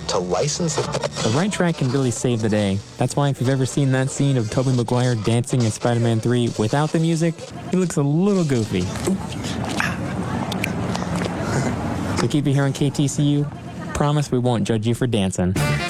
to license it. The right track can really save the day. That's why if you've ever seen that scene of Tobey Maguire dancing in Spider-Man 3 without the music, he looks a little goofy. So keep it here on KTCU. Promise we won't judge you for dancing.